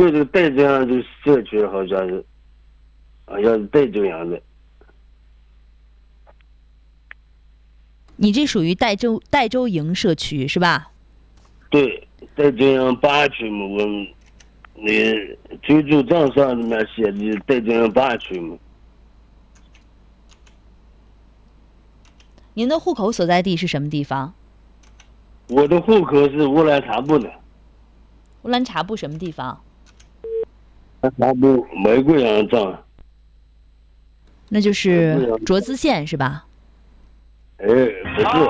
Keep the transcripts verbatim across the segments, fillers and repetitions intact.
就这个岱州阳这个社区好像是，好像是岱州阳的。 你这属于岱州岱州营社区是吧？ 对，岱州阳八区嘛，我们那居住证上面写的岱州阳八区嘛。 您的户口所在地是什么地方？ 我的户口是乌兰察布的。 乌兰察布什么地方？ 乌兰察布玫瑰阳镇。 那就是卓资县是吧？ 哎，不是。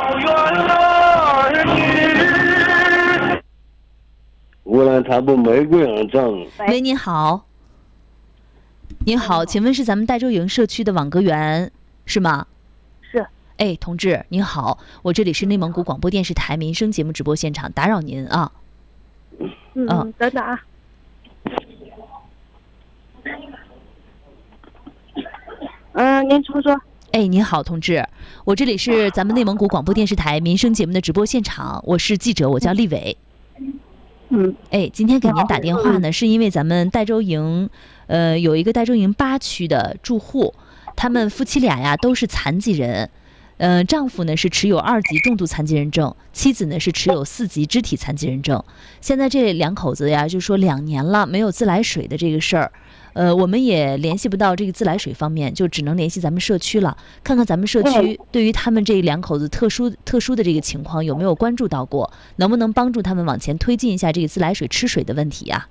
乌兰察布玫瑰阳镇。 喂，您好。您好，请问是咱们岱州营社区的网格员是吗？ 是。 哎，同志您好，我这里是内蒙古广播电视台民生节目直播现场，打扰您啊。 嗯，嗯等等啊。嗯，您说说。 哎，您好，同志，我这里是咱们内蒙古广播电视台民生节目的直播现场，我是记者，我叫丽伟。 嗯， 哎，今天给您打电话呢，是因为咱们岱州营，呃，有一个岱州营八区的住户，他们夫妻俩呀都是残疾人。呃，丈夫呢是持有二级重度残疾人证，妻子呢是持有四级肢体残疾人证。现在这两口子呀，就说两年了没有自来水的这个事儿，呃，我们也联系不到这个自来水方面，就只能联系咱们社区了，看看咱们社区对于他们这两口子特殊特殊的这个情况有没有关注到过，能不能帮助他们往前推进一下这个自来水吃水的问题呀？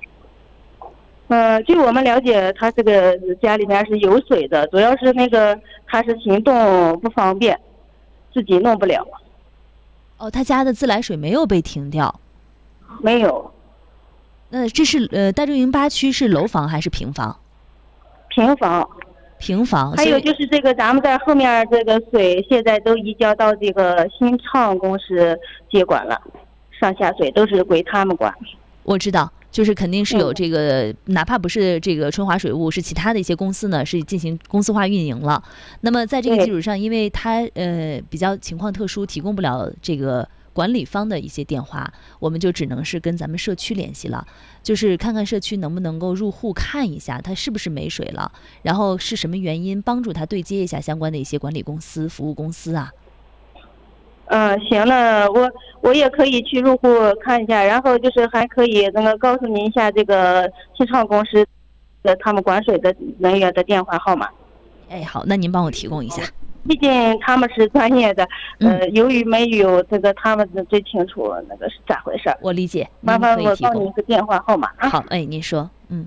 呃，据我们了解，他这个家里面是有水的，主要是那个他是行动不方便，自己弄不了。 哦，他家的自来水没有被停掉？ 没有。 那这是呃，岱州营八区是楼房还是平房？ 平房。 平房。 还有就是这个咱们在后面这个水现在都移交到这个新畅公司接管了，上下水都是归他们管。 我知道。就是肯定是有这个，嗯、哪怕不是这个春华水务，是其他的一些公司呢，是进行公司化运营了。那么在这个基础上，因为它呃比较情况特殊，提供不了这个管理方的一些电话，我们就只能是跟咱们社区联系了，就是看看社区能不能够入户看一下它是不是没水了，然后是什么原因，帮助他对接一下相关的一些管理公司、服务公司啊。 嗯，行了，我我也可以去入户看一下，然后就是还可以那个告诉您一下这个新创公司的他们管水的人员的电话号码。 哎，好，那您帮我提供一下。 毕竟他们是专业的，呃，嗯、由于没有这个他们最清楚那个是咋回事。 我理解。 麻烦我告你一个电话号码啊。 好，哎，您说，嗯。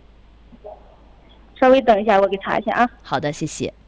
稍微等一下，我给查一下啊。 好的，谢谢。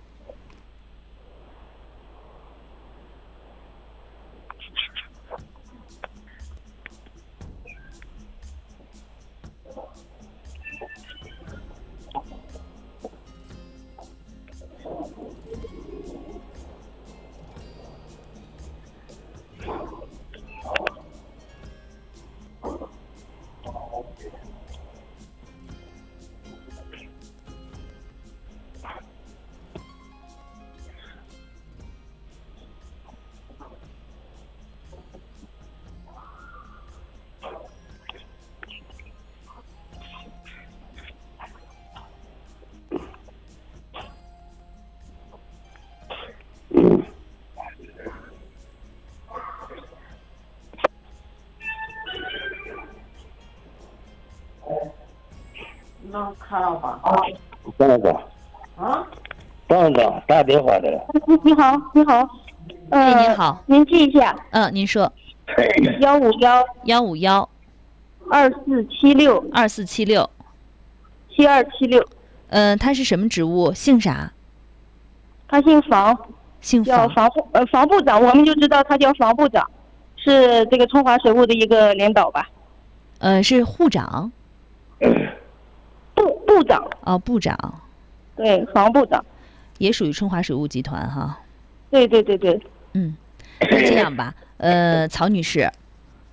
能看到吧？ 站长。 啊？ 站长打电话的。 你好，你好。呃， 哎，您好。 您记一下。 嗯，您说。 幺五幺。 幺五幺。 二四七六。 二四七六。 七二七六。 嗯、呃，他是什么职务？姓啥？ 他姓房。 姓叫房部呃房部长，我们就知道他叫房部长，是这个春华水务的一个领导吧？ 呃，是户长。 部部长。 哦，部长。 对，房部长。 也属于春华水务集团哈。 对对对对。 嗯，那这样吧，呃，曹女士，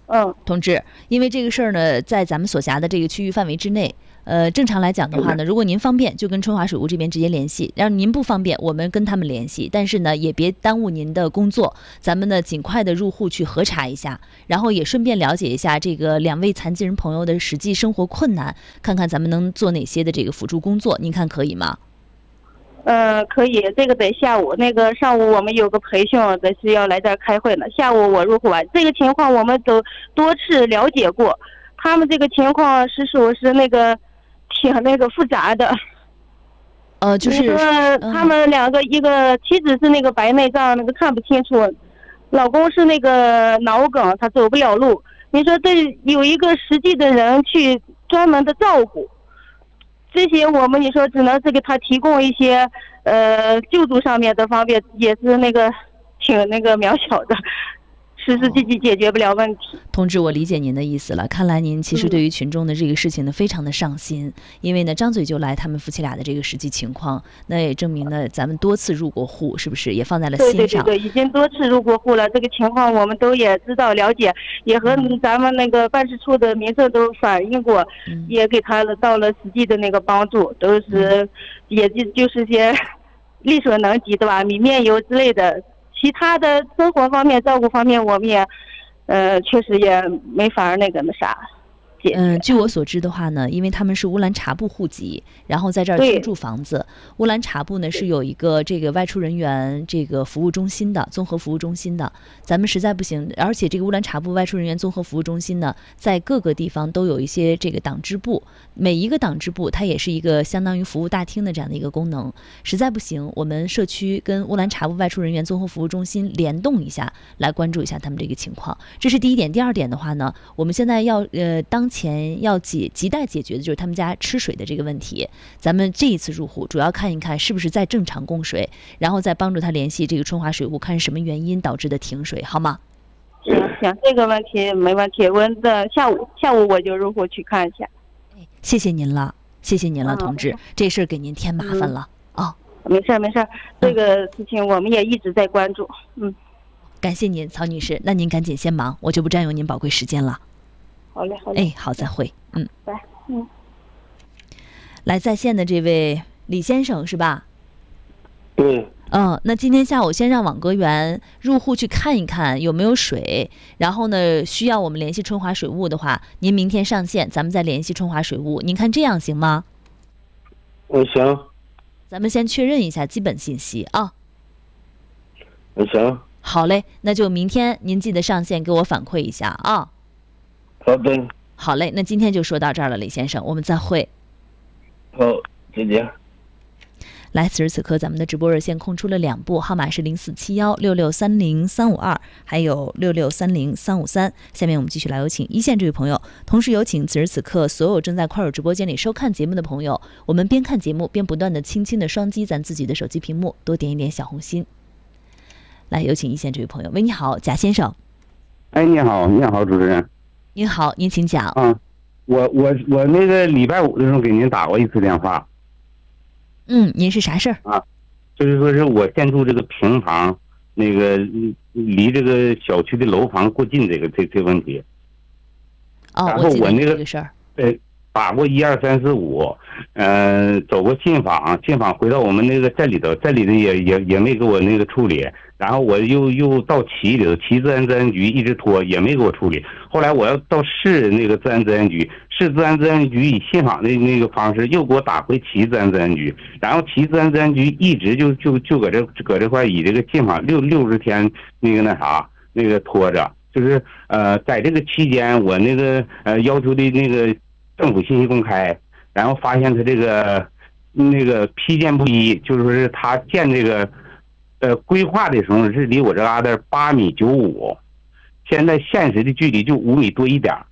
嗯， 同志，因为这个事儿呢，在咱们所辖的这个区域范围之内，呃，正常来讲的话呢，如果您方便，就跟春华水务这边直接联系；然后您不方便，我们跟他们联系。但是呢，也别耽误您的工作，咱们呢尽快的入户去核查一下，然后也顺便了解一下这个两位残疾人朋友的实际生活困难，看看咱们能做哪些的这个辅助工作，您看可以吗？ 呃，可以，这个得下午，那个上午我们有个培训，得是要来这儿开会呢。下午我入户完，这个情况我们都多次了解过，他们这个情况是属是那个挺那个复杂的。 呃，就是你说他们两个，一个妻子是那个白内障，那个看不清楚，老公是那个脑梗，他走不了路。你说这有一个实际的人去专门的照顾。这些我们你说只能是给他提供一些呃救助上面的方面，也是那个挺那个渺小的，实实际际解决不了问题。 同志，我理解您的意思了。看来您其实对于群众的这个事情呢，非常的上心，因为呢张嘴就来他们夫妻俩的这个实际情况，那也证明呢咱们多次入过户，是不是也放在了心上？ 对对对对，已经多次入过户了，这个情况我们都也知道了解，也和咱们那个办事处的民政都反映过， 嗯、 也给他到了实际的那个帮助，都是、嗯、也就就是些力所能及的吧，米面油之类的。其他的生活方面、照顾方面，我们也，呃，确实也没法那个那啥。 嗯，据我所知的话呢，因为他们是乌兰察布户籍，然后在这儿居住房子。乌兰察布呢是有一个这个外出人员这个服务中心的综合服务中心的。咱们实在不行，而且这个乌兰察布外出人员综合服务中心呢，在各个地方都有一些这个党支部，每一个党支部它也是一个相当于服务大厅的这样的一个功能。实在不行，我们社区跟乌兰察布外出人员综合服务中心联动一下，来关注一下他们这个情况。这是第一点。第二点的话呢，我们现在要呃当前要解亟待解决的就是他们家吃水的这个问题。咱们这一次入户主要看一看是不是在正常供水，然后再帮助他联系这个春华水务，看是什么原因导致的停水，好吗？ 行行，这个问题没问题。我的下午下午我就入户去看一下。 谢谢您了，谢谢您了，同志，这事儿给您添麻烦了啊、嗯哦。没事没事，这个事情我们也一直在关注。嗯， 感谢您，曹女士。那您赶紧先忙，我就不占用您宝贵时间了。 好嘞，好嘞。 哎，好，再会。嗯， 来，嗯， 来在线的这位李先生是吧？ 对。 嗯，那今天下午先让网格员入户去看一看有没有水，然后呢，需要我们联系春华水务的话，您明天上线，咱们再联系春华水务。您看这样行吗？ 我行。 咱们先确认一下基本信息啊。 我行。 好嘞，那就明天您记得上线给我反馈一下啊。 好的。 好嘞，那今天就说到这儿了，李先生，我们再会。 好，再见。 来，此时此刻咱们的直播热线空出了两部，号码是零四七幺六六三零三五二，还有六六三零三五三。下面我们继续来有请一线这位朋友，同时有请此时此刻所有正在快手直播间里收看节目的朋友，我们边看节目边不断的轻轻的双击咱自己的手机屏幕，多点一点小红心。来，有请一线这位朋友。喂，你好，贾先生。 哎，你好，你好，主持人。 您好，您请讲。 啊，我我我那个礼拜五的时候给您打过一次电话。 嗯，您是啥事儿啊？就是说是我现住这个平房，那个离这个小区的楼房过近，这个这这问题。 哦， 然后我那个这个事儿， 呃，打过一二三四五，呃，走过信访，信访回到我们那个镇里头，镇里头也也也没给我那个处理。然后我又又到旗里头，旗自然自然局一直拖，也没给我处理。后来我要到市那个自然自然局，市自然自然局以信访的那个方式又给我打回旗自然自然局，然后旗自然自然局一直就就就搁这搁这块以这个信访六六十天那个那啥那个拖着，就是呃在这个期间我那个呃要求的那个政府信息公开，然后发现他这个那个批件不一，就是说是他建这个。呃，规划的时候是离我这嘎达八米九五，现在现实的距离就五米多一点。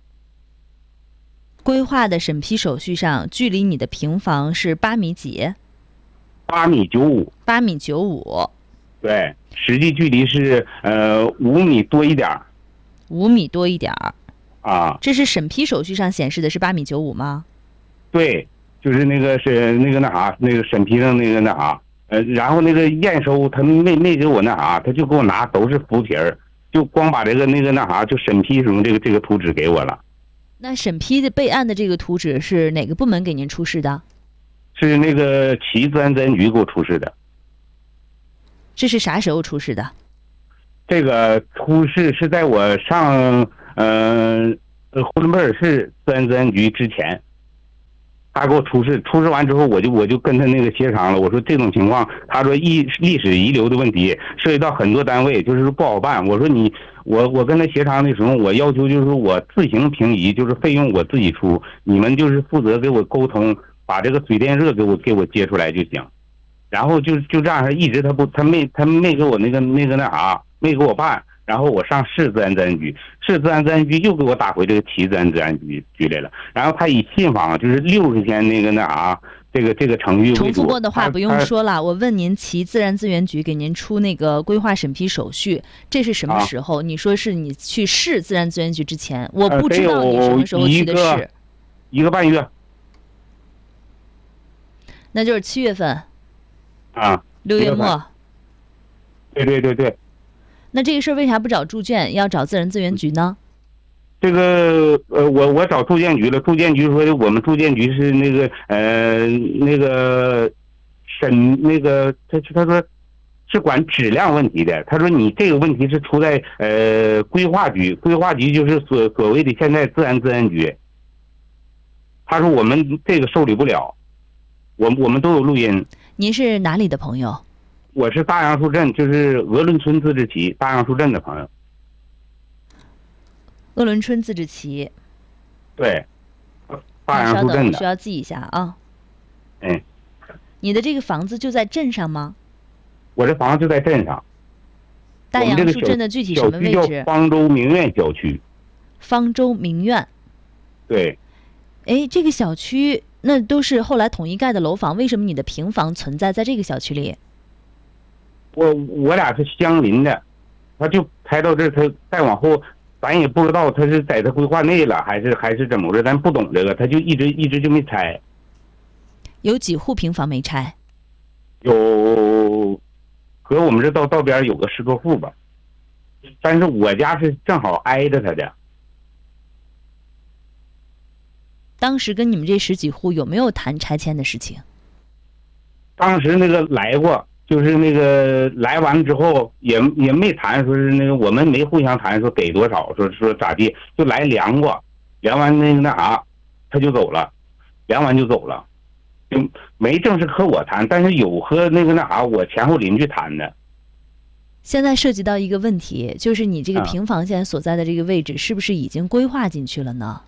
规划的审批手续上，距离你的平房是八米几？ 八米九五。 八米九五。 对，实际距离是呃五米多一点。 五米多一点。 啊。 这是审批手续上显示的是八米九五吗？ 对，就是那个是那个那啥，那个审批上那个那啥。呃，然后那个验收他没没给我那啥，他就给我拿都是浮皮儿，就就光把这个那个那啥，就审批什么这个这个图纸给我了。 那审批的备案的这个图纸是哪个部门给您出示的？ 是那个祁自然资源局给我出示的。 这是啥时候出示的？ 这个出示是在我上呃呼伦贝尔市自然资源局之前，他给我出示，出示完之后，我就我就跟他那个协商了。我说这种情况，他说遗历史遗留的问题涉及到很多单位，就是不好办。我说你我我跟他协商的时候，我要求就是我自行平移，就是费用我自己出，你们就是负责给我沟通，把这个水电热给我给我接出来就行。然后就就这样，一直他不他没他没给我那个那个那啥，没给我办。然后我上市自然资源局，市自然资源局又给我打回这个祁自然资源局局来了。然后他以信访就是六十天那个那啥，这个这个程序为主。 重复过的话不用说了。我问您，祁自然资源局给您出那个规划审批手续，这是什么时候？啊、你说是你去市自然资源局之前，我不知道你什么时候去的市。 呃、一, 一个半月。 那就是七月份。 啊。 六月末。 对对对对。 那这个事儿为啥不找住建，要找自然资源局呢？ 这个呃，我我找住建局了，住建局说我们住建局是那个呃那个审那个他他说是管质量问题的，他说你这个问题是出在呃规划局，规划局就是所所谓的现在自然资源局。他说我们这个受理不了，我我们都有录音。 您是哪里的朋友？ 我是大杨树镇，就是鹅伦村自治旗大杨树镇的朋友。 鹅伦村自治旗。 对，大杨树镇的。 稍等，我需要记一下啊。 嗯。 你的这个房子就在镇上吗？ 我这房子就在镇上。 大杨树镇的具体什么位置？ 小区叫方舟明苑小区。 方舟明苑。 对。 哎，这个小区那都是后来统一盖的楼房，为什么你的平房存在在这个小区里？ 我我俩是相邻的，他就拍到这，他再往后，咱也不知道他是在他规划内了，还是还是怎么着，咱不懂这个，他就一直一直就没拆。 有几户平房没拆？ 有，和我们这道道边有个十多户吧，但是我家是正好挨着他的。 当时跟你们这十几户有没有谈拆迁的事情？ 当时那个来过。就是那个来完之后也也没谈，说是那个我们没互相谈说给多少，说说咋地，就来量过，量完那个那啥，他就走了，量完就走了，就没正式和我谈，但是有和那个那啥我前后邻居谈的。 现在涉及到一个问题，就是你这个平房现在所在的这个位置是不是已经规划进去了呢？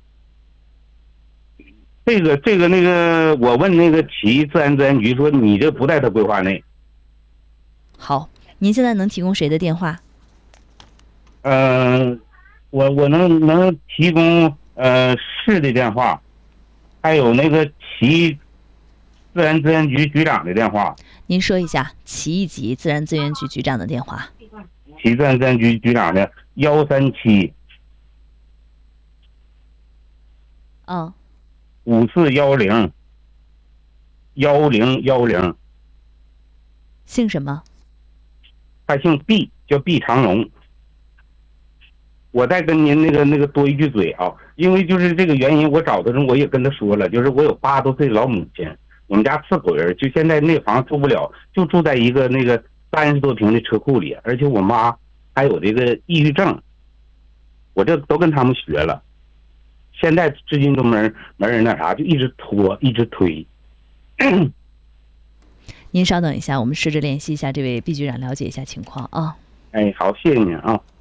这个这个那个，我问那个祁自然资源局说你这不在他规划内。 好，您现在能提供谁的电话？ 呃，我我能能提供呃市的电话，还有那个祁自然资源局局长的电话。 您说一下祁一级自然资源局局长的电话。 祁自然资源局局长的幺三七。 嗯。 五四幺零。幺零幺零。 姓什么？ 他姓毕，叫毕长荣。我再跟您那个那个多一句嘴啊，因为就是这个原因，我找的时候我也跟他说了，就是我有八十多岁老母亲，我们家四口人，就现在那房住不了，就住在一个那个三十多平的车库里，而且我妈还有这个抑郁症，我这都跟他们学了，现在至今都没人没人那啥，就一直拖，一直推。 您稍等一下，我们试着联系一下这位毕局长，了解一下情况啊。 哎，好，谢谢您啊。